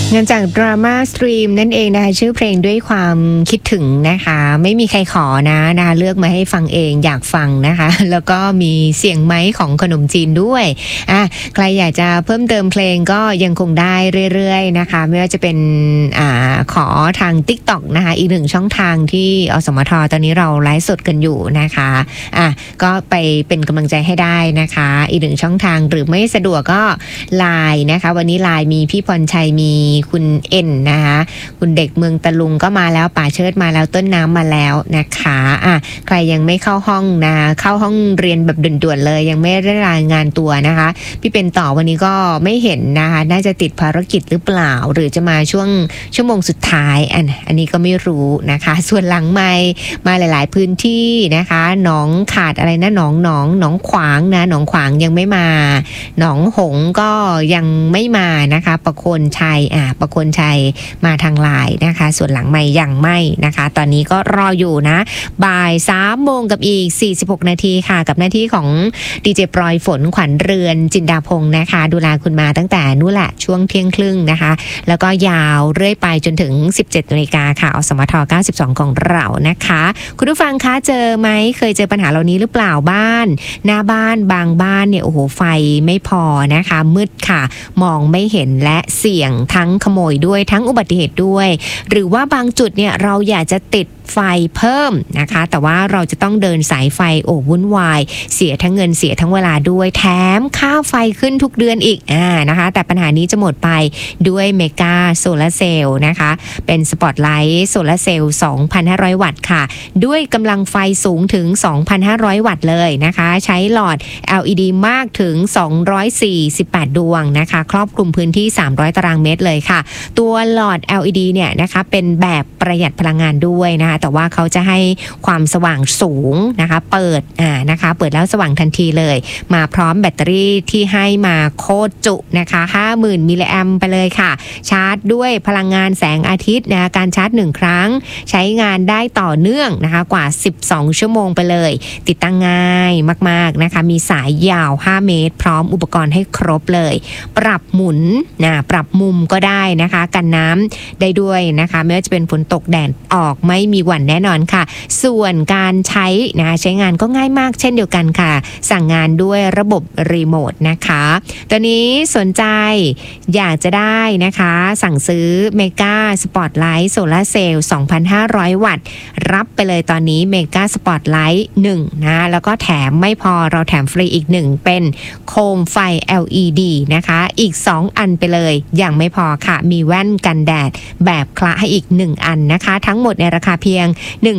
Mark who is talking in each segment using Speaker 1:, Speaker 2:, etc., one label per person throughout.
Speaker 1: เงินจากดราม่าสตรีมนั่นเองนะคะชื่อเพลงด้วยความคิดถึงนะคะไม่มีใครขอนะเลือกมาให้ฟังเองอยากฟังนะคะแล้วก็มีเสียงไม้ของขนมจีนด้วยใครอยากจะเพิ่มเติมเพลงก็ยังคงได้เรื่อยๆนะคะไม่ว่าจะเป็นขอทาง TikTok นะคะอีกหนึ่งช่องทางที่อสมทตอนนี้เราไลฟ์สดกันอยู่นะคะก็ไปเป็นกำลังใจให้ได้นะคะอีกหนึ่งช่องทางหรือไม่สะดวกก็ไลน์นะคะวันนี้ไลน์มีพี่พรชัยมีคุณเอ็นนะคะคุณเด็กเมืองตะลุงก็มาแล้วป่าเชิดมาแล้วต้นน้ำมาแล้วนะคะใครยังไม่เข้าห้องนะเข้าห้องเรียนแบบด่วนๆเลยยังไม่ได้รายงานตัวนะคะพี่เป็นต่อวันนี้ก็ไม่เห็นนะคะน่าจะติดภารกิจหรือเปล่าหรือจะมาช่วงชั่วโมงสุดท้ายอันนี้ก็ไม่รู้นะคะส่วนหลังไมค์มาหลายๆพื้นที่นะคะหนองขาดอะไรนะหนองขวางนะหนองขวางยังไม่มาหนองหงก็ยังไม่มานะคะประโคนชัยประโคนชัยมาทางไลน์นะคะส่วนหลังไม่ยังไม่นะคะตอนนี้ก็รออยู่นะบ่าย 3:00 นกับอีก46นาทีค่ะกับหน้าที่ของดีเจปลอยฝนขวัญเรือนจินดาพงศ์นะคะดูแลคุณมาตั้งแต่นู่นแหละช่วงเที่ยงครึ่งนะคะแล้วก็ยาวเรื่อยไปจนถึง 17 นาฬิกาค่ะอสมท92ของเรานะคะคุณผู้ฟังคะเจอไหมเคยเจอปัญหาเหล่านี้หรือเปล่าบ้านหน้าบ้านบางบ้านเนี่ยโอ้โหไฟไม่พอนะคะมืดค่ะมองไม่เห็นและเสี่ยงทั้งขโมยด้วยทั้งอุบัติเหตุด้วยหรือว่าบางจุดเนี่ยเราอยากจะติดไฟเพิ่มนะคะแต่ว่าเราจะต้องเดินสายไฟวุ่นวายเสียทั้งเงินเสียทั้งเวลาด้วยแถมค่าไฟขึ้นทุกเดือนอีกนะคะแต่ปัญหานี้จะหมดไปด้วยเมกาโซลาร์เซลล์นะคะเป็นสปอตไลท์โซลาร์เซลล์ 2,500 วัตต์ค่ะด้วยกำลังไฟสูงถึง 2,500 วัตต์เลยนะคะใช้หลอด LED มากถึง248ดวงนะคะครอบคลุมพื้นที่300ตารางเมตรเลยค่ะตัวหลอด LED เนี่ยนะคะเป็นแบบประหยัดพลังงานด้วยนะคะแต่ว่าเขาจะให้ความสว่างสูงนะคะเปิดแล้วสว่างทันทีเลยมาพร้อมแบตเตอรี่ที่ให้มาโคตรจุนะคะ 50,000 มิลลิแอมป์ไปเลยค่ะชาร์จด้วยพลังงานแสงอาทิตย์นะการชาร์จ1ครั้งใช้งานได้ต่อเนื่องนะคะกว่า12ชั่วโมงไปเลยติดตั้งง่ายมากๆนะคะมีสายยาว5เมตรพร้อมอุปกรณ์ให้ครบเลยปรับหมุนปรับมุมก็ได้นะคะกันน้ำได้ด้วยนะคะไม่ว่าจะเป็นฝนตกแดดออกไม่มีหวั่นแน่นอนค่ะส่วนการใช้งานก็ง่ายมากเช่นเดียวกันค่ะสั่งงานด้วยระบบรีโมทนะคะตอนนี้สนใจอยากจะได้นะคะสั่งซื้อเมกาสปอตไลท์โซลาร์เซลล์ 2,500 วัตต์รับไปเลยตอนนี้เมกาสปอตไลท์1นะแล้วก็แถมไม่พอเราแถมฟรีอีก1เป็นโคมไฟ LED นะคะอีก2อันไปเลยยังไม่พอค่ะมีแว่นกันแดดแบบคละให้อีก1อันนะคะทั้งหมดในราคาเพียง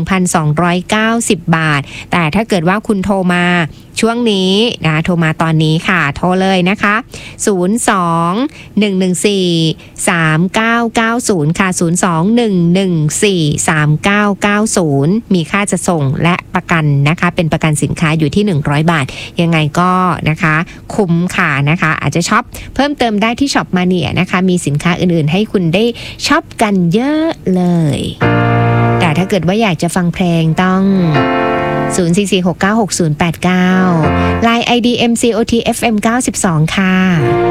Speaker 1: 1,290 บาทแต่ถ้าเกิดว่าคุณโทรมาช่วงนี้โทรมาตอนนี้ค่ะโทรเลยนะคะ02-114-3990ค่ะ02-114-3990มีค่าจะส่งและประกันนะคะเป็นประกันสินค้าอยู่ที่100 บาทยังไงก็นะคะคุ้มค่ะนะคะอาจจะช็อปเพิ่มเติมได้ที่ช็อปมาเนียนะคะมีสินค้าอื่นๆให้คุณได้ช็อปกันเยอะเลยแต่ถ้าเกิดว่าอยากจะฟังเพลงต้อง044696089 LINE ID MCOT FM 92ค่ะ